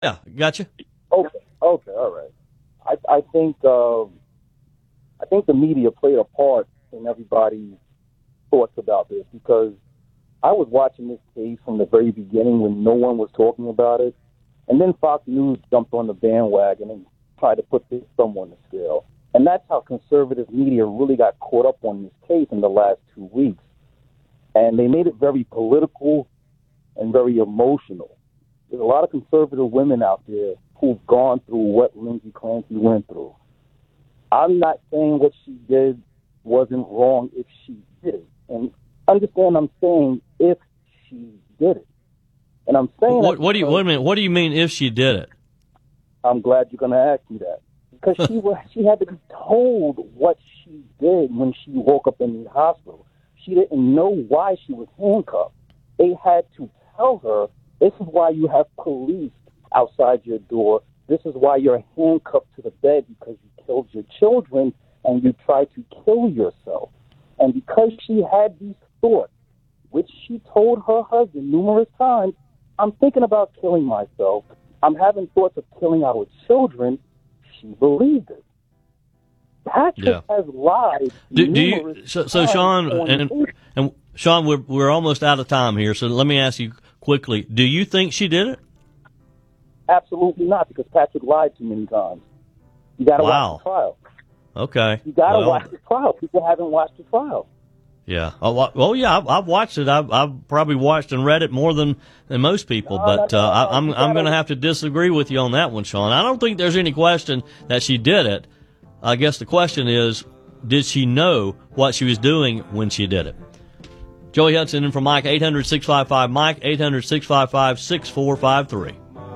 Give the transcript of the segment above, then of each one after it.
Yeah, gotcha. Okay, all right. I think the media played a part in everybody's thoughts about this, because I was watching this case from the very beginning when no one was talking about it, and then Fox News jumped on the bandwagon and tried to put this thumb on the scale. And that's how conservative media really got caught up on this case in the last 2 weeks. And they made it very political and very emotional. There's a lot of conservative women out there who've gone through what Lindsay Clancy went through. I'm not saying what she did wasn't wrong if she did it. And understand, I'm saying if she did it. And I'm saying what do you mean if she did it? I'm glad you're going to ask me that. Because she had to be told what she did when she woke up in the hospital. She didn't know why she was handcuffed. They had to tell her, this is why you have police outside your door. This is why you're handcuffed to the bed, because you killed your children and you tried to kill yourself. And because she had these thoughts, which she told her husband numerous times, I'm thinking about killing myself. I'm having thoughts of killing our children. She believed it. Patrick has lied. So Sean and Sean, we're almost out of time here. So let me ask you quickly: do you think she did it? Absolutely not, because Patrick lied too many times. You got to watch the trial. Okay. You got to watch the trial. People haven't watched the trial. Yeah. Oh, yeah. I've watched it. I've probably watched and read it more than most people. But I'm going to have to disagree with you on that one, Sean. I don't think there's any question that she did it. I guess the question is, did she know what she was doing when she did it? Joey Hudson in for Mike, 800-655-MIKE, 800-655-6453.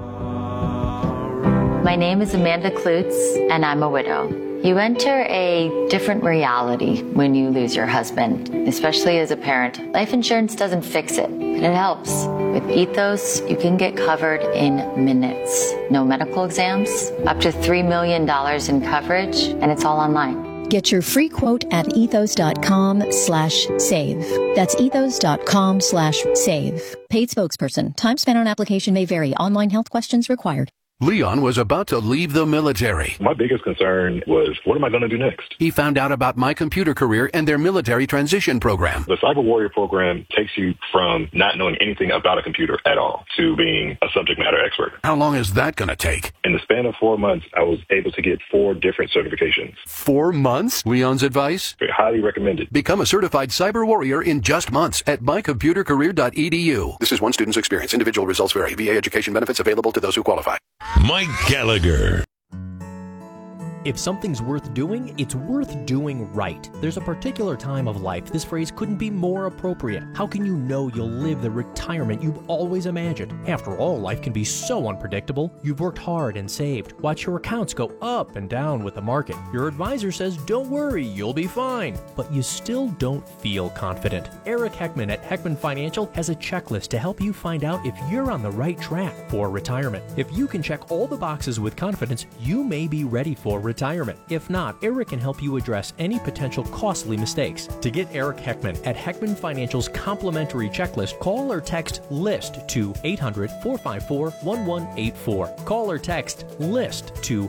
My name is Amanda Klutz, and I'm a widow. You enter a different reality when you lose your husband, especially as a parent. Life insurance doesn't fix it, but it helps. With Ethos, you can get covered in minutes. No medical exams, up to $3 million in coverage, and it's all online. Get your free quote at ethos.com/save. That's ethos.com/save. Paid spokesperson. Time spent on application may vary. Online health questions required. Leon was about to leave the military. My biggest concern was, what am I going to do next? He found out about My Computer Career and their military transition program. The Cyber Warrior program takes you from not knowing anything about a computer at all to being a subject matter expert. How long is that going to take? In the span of 4 months, I was able to get 4 different certifications. 4 months? Leon's advice? Highly recommended. Become a certified cyber warrior in just months at mycomputercareer.edu. This is one student's experience. Individual results vary. VA education benefits available to those who qualify. Mike Gallagher. If something's worth doing, it's worth doing right. There's a particular time of life this phrase couldn't be more appropriate. How can you know you'll live the retirement you've always imagined? After all, life can be so unpredictable. You've worked hard and saved. Watch your accounts go up and down with the market. Your advisor says, don't worry, you'll be fine. But you still don't feel confident. Eric Heckman at Heckman Financial has a checklist to help you find out if you're on the right track for retirement. If you can check all the boxes with confidence, you may be ready for retirement. If not, Eric can help you address any potential costly mistakes. To get Eric Heckman at Heckman Financial's complimentary checklist, call or text LIST to 800-454-1184. Call or text LIST to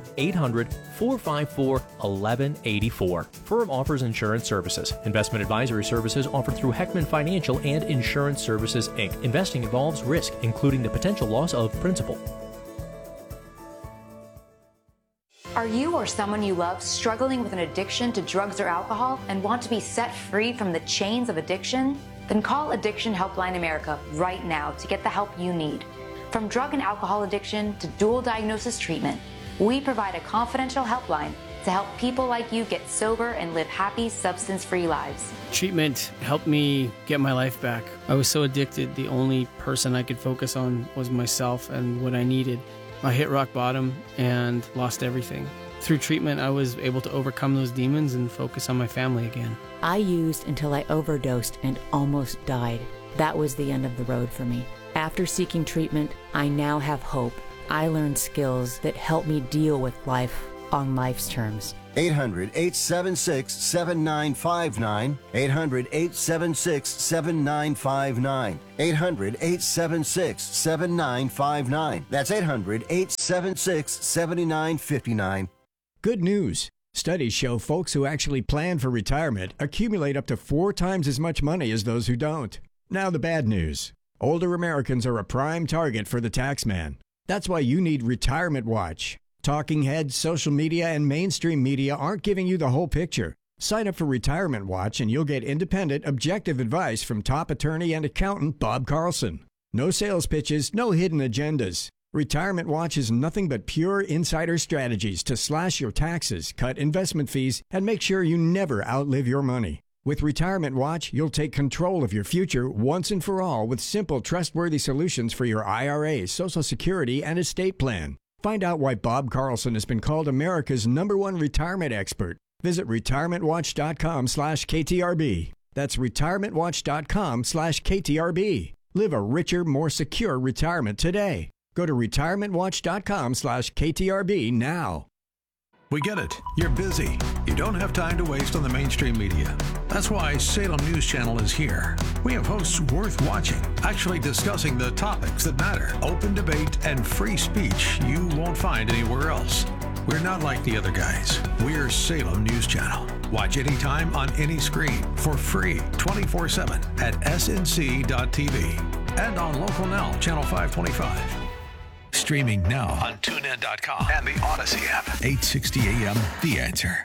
800-454-1184. Firm offers insurance services. Investment advisory services offered through Heckman Financial and Insurance Services, Inc. Investing involves risk, including the potential loss of principal. Are you or someone you love struggling with an addiction to drugs or alcohol and want to be set free from the chains of addiction? Then call Addiction Helpline America right now to get the help you need. From drug and alcohol addiction to dual diagnosis treatment, we provide a confidential helpline to help people like you get sober and live happy, substance-free lives. Treatment helped me get my life back. I was so addicted, the only person I could focus on was myself and what I needed. I hit rock bottom and lost everything. Through treatment, I was able to overcome those demons and focus on my family again. I used until I overdosed and almost died. That was the end of the road for me. After seeking treatment, I now have hope. I learned skills that help me deal with life. on life's terms. 800-876-7959. 800-876-7959. 800-876-7959. That's 800-876-7959. Good news. Studies show folks who actually plan for retirement accumulate up to 4 times as much money as those who don't. Now the bad news. Older Americans are a prime target for the tax man. That's why you need Retirement Watch. Talking heads, social media, and mainstream media aren't giving you the whole picture. Sign up for Retirement Watch and you'll get independent, objective advice from top attorney and accountant Bob Carlson. No sales pitches, no hidden agendas. Retirement Watch is nothing but pure insider strategies to slash your taxes, cut investment fees, and make sure you never outlive your money. With Retirement Watch, you'll take control of your future once and for all with simple, trustworthy solutions for your IRA, Social Security, and estate plan. Find out why Bob Carlson has been called America's #1 retirement expert. Visit retirementwatch.com/KTRB. That's retirementwatch.com/KTRB. Live a richer, more secure retirement today. Go to retirementwatch.com/KTRB now. We get it. You're busy. You don't have time to waste on the mainstream media. That's why Salem News Channel is here. We have hosts worth watching, actually discussing the topics that matter. Open debate and free speech you won't find anywhere else. We're not like the other guys. We're Salem News Channel. Watch anytime on any screen for free 24/7 at snc.tv and on Local Now, Channel 525. Streaming now on TuneIn.com and the Odyssey app. 860 AM, The Answer.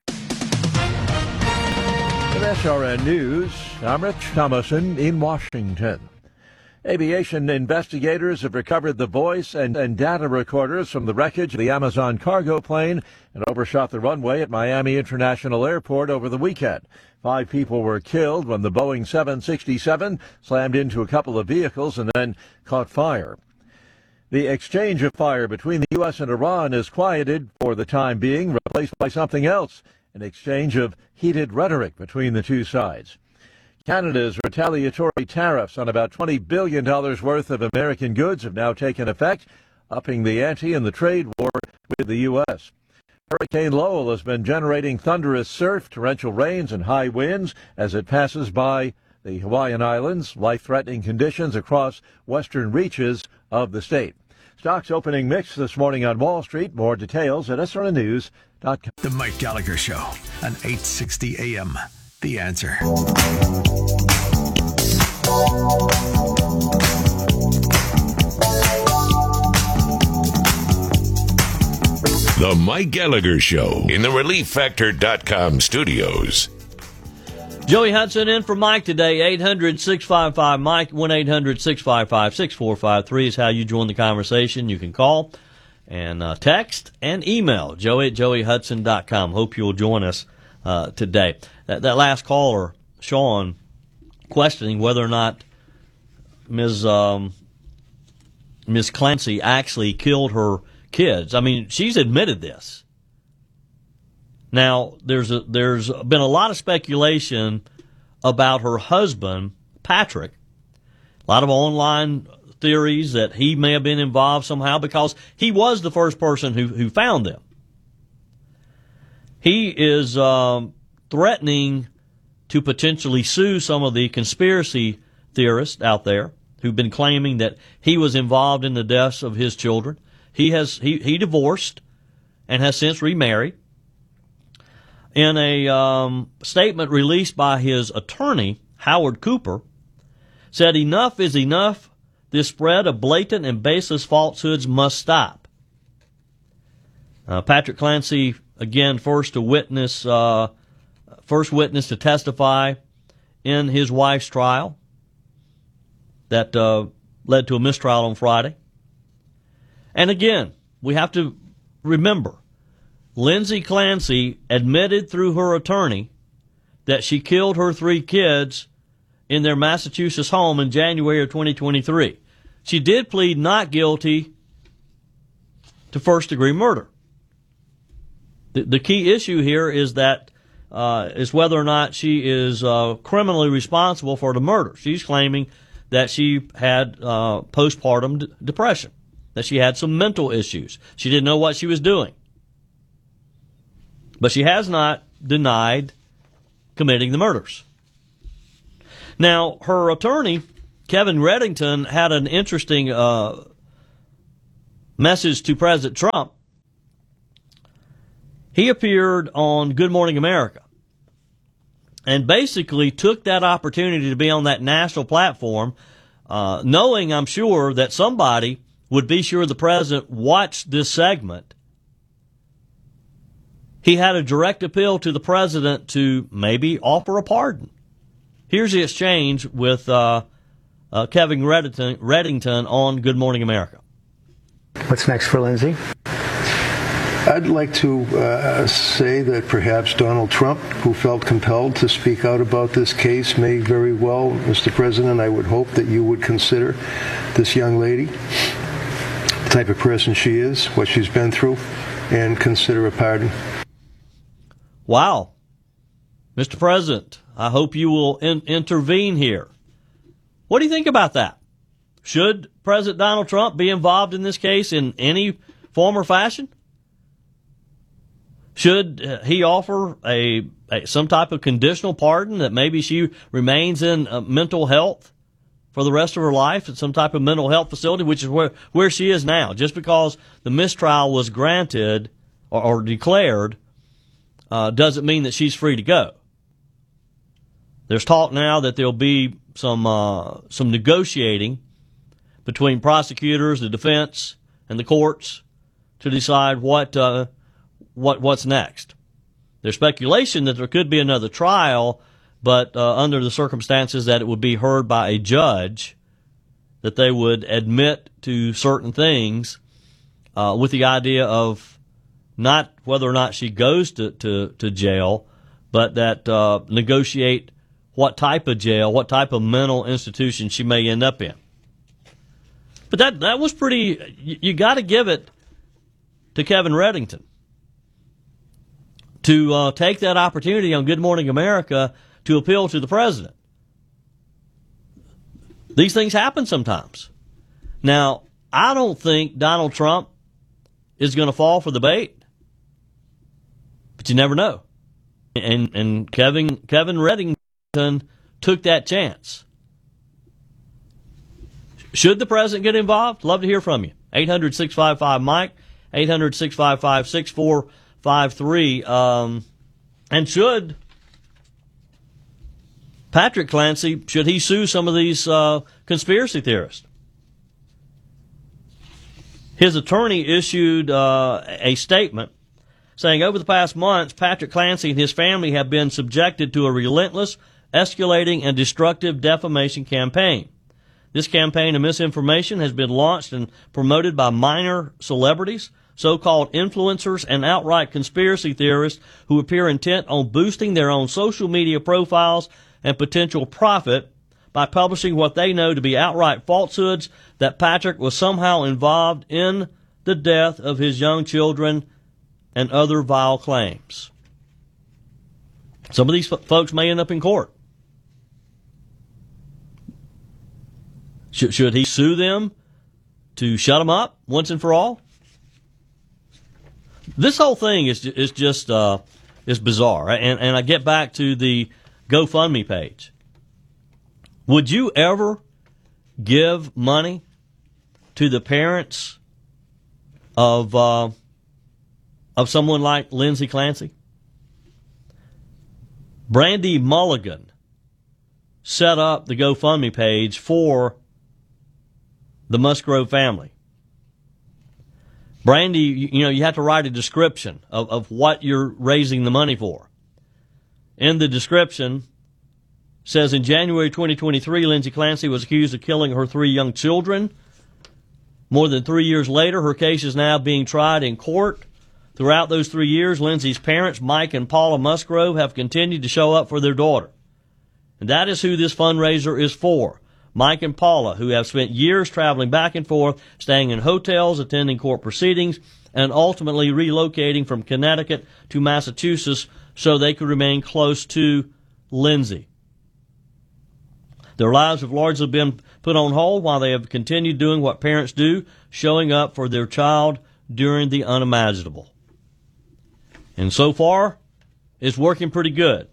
With SRN News, I'm Rich Thomason in Washington. Aviation investigators have recovered the voice and data recorders from the wreckage of the Amazon cargo plane and overshot the runway at Miami International Airport over the weekend. 5 people were killed when the Boeing 767 slammed into a couple of vehicles and then caught fire. The exchange of fire between the U.S. and Iran is quieted for the time being, replaced by something else, an exchange of heated rhetoric between the two sides. Canada's retaliatory tariffs on about $20 billion worth of American goods have now taken effect, upping the ante in the trade war with the U.S. Hurricane Lowell has been generating thunderous surf, torrential rains, and high winds as it passes by the Hawaiian Islands, life-threatening conditions across western reaches of the state. Stocks opening mixed this morning on Wall Street. More details at srnnews.com. The Mike Gallagher Show on 860 AM. The Answer. The Mike Gallagher Show in the ReliefFactor.com studios. Joey Hudson in for Mike today. 800-655-MIKE, 1-800-655-6453 is how you join the conversation. You can call and text and email joey@joeyhudson.com. Hope you'll join us today. That last caller, Sean, questioning whether or not Ms. Clancy actually killed her kids. I mean, she's admitted this. Now, there's been a lot of speculation about her husband, Patrick. A lot of online theories that he may have been involved somehow because he was the first person who found them. He is threatening to potentially sue some of the conspiracy theorists out there who've been claiming that he was involved in the deaths of his children. He divorced and has since remarried. In a statement released by his attorney, Howard Cooper, said, "Enough is enough. This spread of blatant and baseless falsehoods must stop." Patrick Clancy, again, first witness to testify in his wife's trial that led to a mistrial on Friday. And again, we have to remember, Lindsay Clancy admitted through her attorney that she killed her 3 kids in their Massachusetts home in January of 2023. She did plead not guilty to first-degree murder. The key issue here is that is whether or not she is criminally responsible for the murder. She's claiming that she had postpartum depression, that she had some mental issues. She didn't know what she was doing. But she has not denied committing the murders. Now, her attorney, Kevin Reddington, had an interesting message to President Trump. He appeared on Good Morning America and basically took that opportunity to be on that national platform, knowing, I'm sure, that somebody would be sure the president watched this segment. He had a direct appeal to the president to maybe offer a pardon. Here's the exchange with Kevin Reddington on Good Morning America. What's next for Lindsay? I'd like to say that perhaps Donald Trump, who felt compelled to speak out about this case, may very well, Mr. President, I would hope that you would consider this young lady, the type of person she is, what she's been through, and consider a pardon. Wow. Mr. President, I hope you will intervene here. What do you think about that? Should President Donald Trump be involved in this case in any form or fashion? Should he offer some type of conditional pardon that maybe she remains in mental health for the rest of her life at some type of mental health facility, which is where she is now? Just because the mistrial was granted or declared doesn't mean that she's free to go. There's talk now that there'll be some negotiating between prosecutors, the defense, and the courts to decide what's next. There's speculation that there could be another trial, but under the circumstances that it would be heard by a judge, that they would admit to certain things with the idea of not whether or not she goes to jail, but that negotiate what type of jail, what type of mental institution she may end up in. But that was pretty, you got to give it to Kevin Reddington to take that opportunity on Good Morning America to appeal to the president. These things happen sometimes. Now, I don't think Donald Trump is going to fall for the bait, but you never know. And Kevin Reddington took that chance. Should the president get involved? Love to hear from you. 800-655-MIKE, 800-655-6453. And should Patrick Clancy, should he sue some of these conspiracy theorists? His attorney issued a statement saying, over the past months, Patrick Clancy and his family have been subjected to a relentless, escalating, and destructive defamation campaign. This campaign of misinformation has been launched and promoted by minor celebrities, so-called influencers, and outright conspiracy theorists who appear intent on boosting their own social media profiles and potential profit by publishing what they know to be outright falsehoods that Patrick was somehow involved in the death of his young children and other vile claims. Some of these folks may end up in court. Should he sue them to shut them up once and for all? This whole thing is just bizarre. And I get back to the GoFundMe page. Would you ever give money to the parents of someone like Lindsay Clancy? Brandy Mulligan set up the GoFundMe page for the Musgrove family. Brandy, you have to write a description of what you're raising the money for. In the description, says in January 2023, Lindsay Clancy was accused of killing her 3 young children. More than 3 years later, her case is now being tried in court. Throughout those 3 years, Lindsay's parents, Mike and Paula Musgrove, have continued to show up for their daughter. And that is who this fundraiser is for. Mike and Paula, who have spent years traveling back and forth, staying in hotels, attending court proceedings, and ultimately relocating from Connecticut to Massachusetts so they could remain close to Lindsay. Their lives have largely been put on hold while they have continued doing what parents do, showing up for their child during the unimaginable. And so far, it's working pretty good.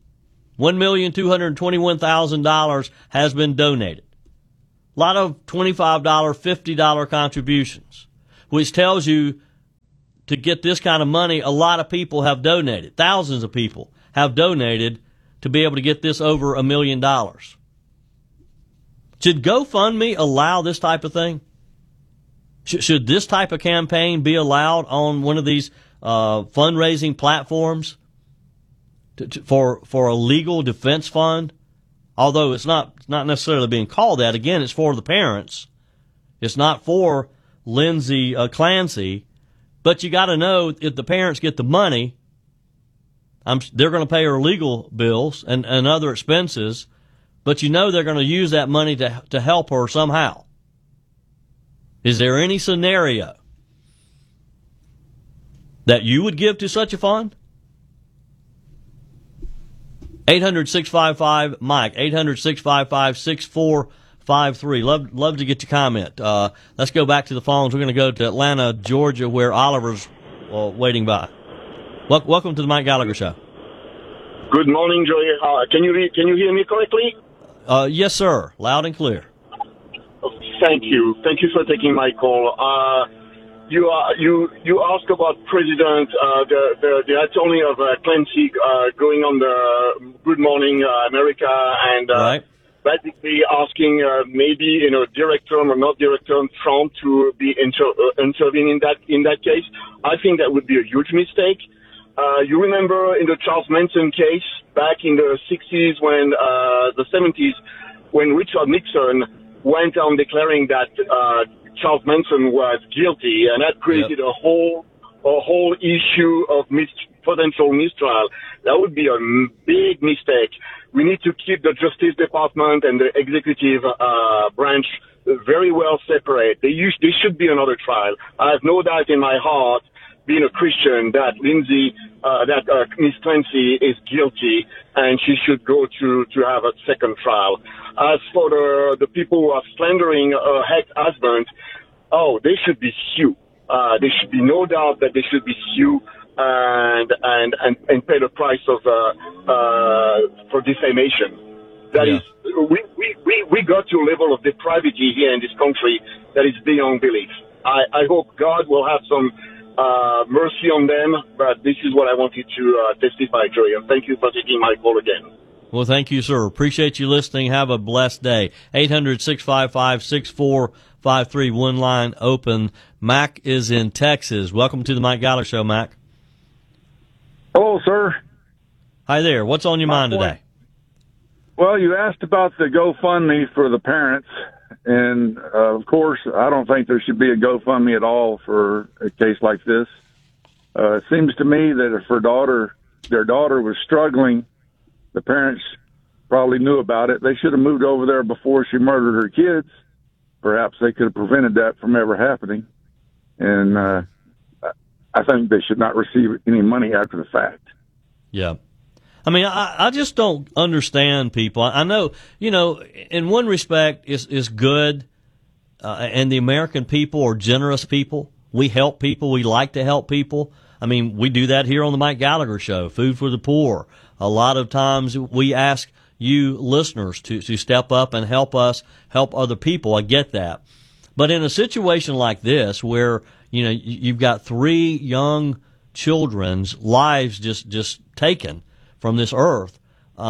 $1,221,000 has been donated. A lot of $25, $50 contributions, which tells you to get this kind of money, a lot of people have donated. Thousands of people have donated to be able to get this over $1 million. Should GoFundMe allow this type of thing? Should this type of campaign be allowed on one of these fundraising platforms for a legal defense fund? Although it's not necessarily being called that. Again, it's for the parents. It's not for Lindsay Clancy. But you got to know, if the parents get the money, they're going to pay her legal bills and other expenses. But you know they're going to use that money to help her somehow. Is there any scenario that you would give to such a fund? 800-655-MIKE, 800-655-6453. Love to get your comment. Let's go back to the phones. We're going to go to Atlanta, Georgia, where Oliver's waiting by. Welcome to the Mike Gallagher Show. Good morning, Joey. Can you hear me correctly? Yes, sir. Loud and clear. Thank you. Thank you for taking my call. You ask about President, the attorney of Clancy going on the Good Morning America and basically asking maybe direct term or not direct term Trump to be intervening in that case. I think that would be a huge mistake. You remember in the Charles Manson case back in the 60s when the 70s when Richard Nixon went on declaring that Charles Manson was guilty, and that created a whole issue of potential mistrial. That would be a big mistake. We need to keep the Justice Department and the executive branch very well separate. There should be another trial. I have no doubt in my heart, being a Christian, that Miss Clancy is guilty, and she should go to have a second trial. As for the people who are slandering her ex-husband, they should be sued. There should be no doubt that they should be sued and pay the price of for defamation. That is, we got to a level of depravity here in this country that is beyond belief. I hope God will have some mercy on them, but this is what I wanted to testify, Joey, and thank you for taking my call again. Well, thank you, sir. Appreciate you listening. Have a blessed day. 800-655-6453, one line open. Mac is in Texas. Welcome to the Mike Gallagher Show, Mac. Hello, sir. Hi there. What's on your mind today? Well, you asked about the GoFundMe for the parents, and of course, I don't think there should be a GoFundMe at all for a case like this. It seems to me that if their daughter was struggling, the parents probably knew about it. They should have moved over there before she murdered her kids. Perhaps they could have prevented that from ever happening. And I think they should not receive any money after the fact. Yeah. I mean, I just don't understand people. I know, in one respect, it's good, and the American people are generous people. We help people. We like to help people. I mean, we do that here on the Mike Gallagher Show, Food for the Poor. A lot of times we ask you listeners to step up and help us help other people. I get that. But in a situation like this where, you've got 3 young children's lives just taken from this earth,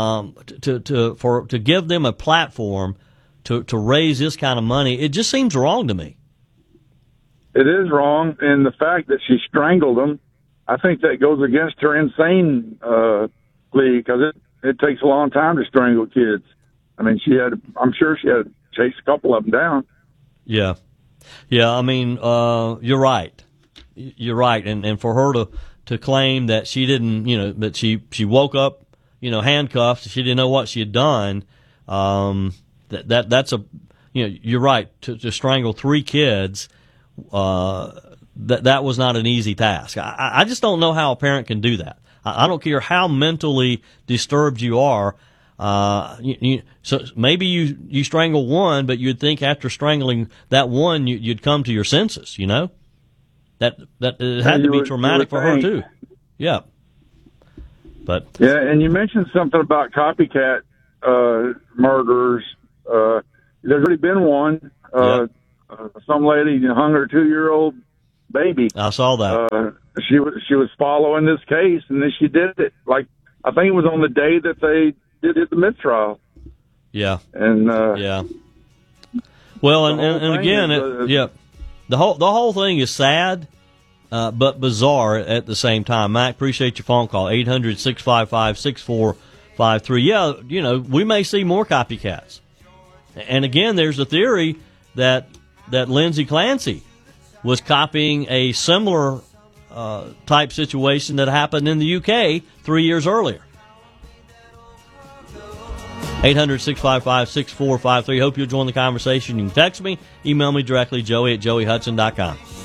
to give them a platform to raise this kind of money, it just seems wrong to me. It is wrong, and the fact that she strangled them, I think that goes against her insane plea, because it takes a long time to strangle kids. I mean, I'm sure she had to chase a couple of them down. Yeah. I mean, you're right. You're right, and for her to claim that she didn't, that she woke up, handcuffed, she didn't know what she had done. That's a, you're right. To strangle 3 kids, that was not an easy task. I just don't know how a parent can do that. I don't care how mentally disturbed you are. So maybe you strangle one, but you'd think after strangling that one, you'd come to your senses. That it had to be traumatic for her too. Yeah. But yeah, and you mentioned something about copycat murderers. There's already been one. Some lady hung her 2-year-old baby. I saw that. She was following this case, and then she did it. Like, I think it was on the day that they did the mistrial. Yeah. And yeah. Well, and again, the whole thing is sad, but bizarre at the same time. Mac, appreciate your phone call. 800-655-6453. Yeah, you know, we may see more copycats. And again, there's a theory that Lindsay Clancy was copying a similar type situation that happened in the UK 3 years earlier. 800-655-6453. Hope you'll join the conversation. You can text me, email me directly, Joey@joeyhudson.com.